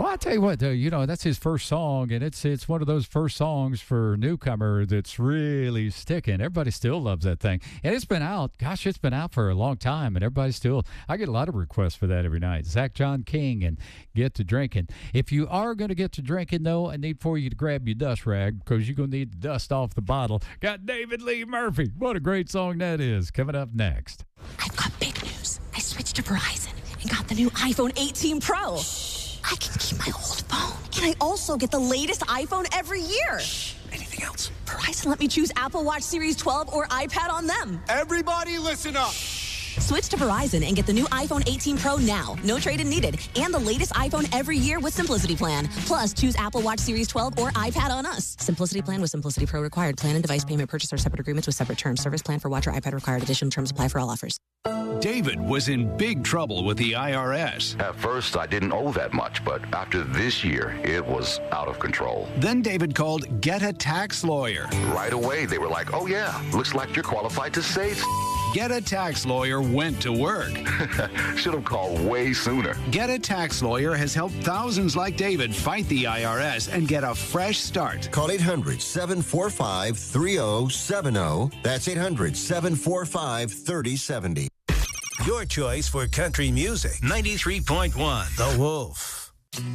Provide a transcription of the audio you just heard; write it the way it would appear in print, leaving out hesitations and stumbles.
Well, I tell you what, though, that's his first song, and it's one of those first songs for a newcomer that's really sticking. Everybody still loves that thing, and it's been out. Gosh, it's been out for a long time, and everybody still. I get a lot of requests for that every night. Zach John King and Get to Drinking. If you are going to get to drinking, though, I need for you to grab your dust rag because you're going to need the dust off the bottle. Got David Lee Murphy. What a great song that is. Coming up next. I've got big news. I switched to Verizon and got the new iPhone 18 Pro. I can keep my old phone, and I also get the latest iPhone every year. Anything else? Verizon let me choose Apple Watch Series 12 or iPad on them. Everybody listen up. Switch to Verizon and get the new iPhone 18 Pro now. No trade-in needed. And the latest iPhone every year with Simplicity Plan. Plus, choose Apple Watch Series 12 or iPad on us. Simplicity Plan with Simplicity Pro required. Plan and device payment purchase are separate agreements with separate terms. Service plan for watch or iPad required. Additional terms apply for all offers. David was in big trouble with the IRS. At first, I didn't owe that much, but after this year, it was out of control. Then David called Get a Tax Lawyer. Right away, they were like, oh yeah, looks like you're qualified to save. Get a Tax Lawyer went to work. Should have called way sooner. Get a Tax Lawyer has helped thousands like David fight the IRS and get a fresh start. Call 800-745-3070. That's 800-745-3070. Your choice for country music. 93.1 The Wolf.